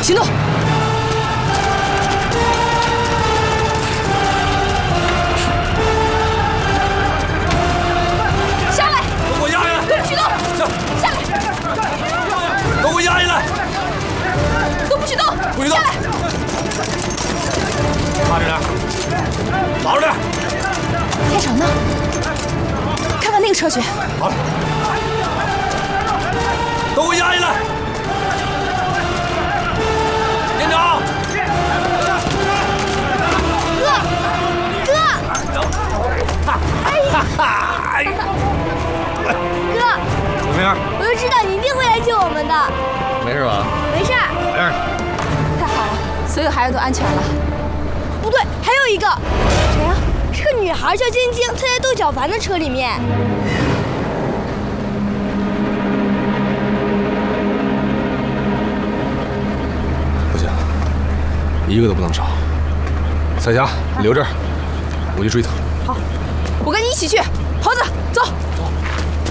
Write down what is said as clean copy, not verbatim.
行动！下来！ 都给我压下来！ 都不许动！下来！ 都给我压下来！ 都不许动！ 不许动！ 下来！ 踏实点，老实点。 天成呢？看看那个车去。 好。都给我压下来！连长。 哥， 怎么样？ 我就知道你一定会来救我们的。 没事吧？ 没事。 没事。 太好了，所有孩子都安全了。 不对，还有一个。谁呀？是个女孩，叫晶晶，她在窦小凡的车里面。 不行，一个都不能少。彩霞，你留这儿，我去追他。 好，我跟你一起去。猴子，走。